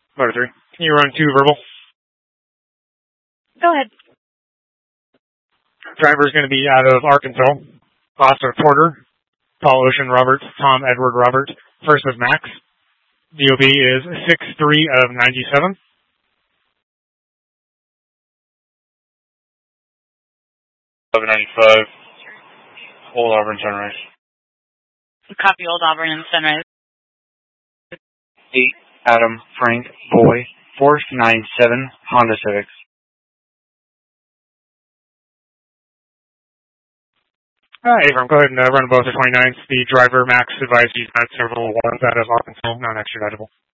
Motor 3. Can you run 2 verbal? Go ahead. Driver is going to be out of Arkansas. Foster Porter, Paul Ocean Robert, Tom Edward Robert, first of Max. DOB is 6-3 of 97. Of 95. Old Auburn Sunrise. Copy Old Auburn and Sunrise. 8 Adam Frank Boy, 497 Honda Civics. Abram, go ahead and run both the 29th. The driver, Max, advised he's had several ones out of Arkansas, non-extraditable.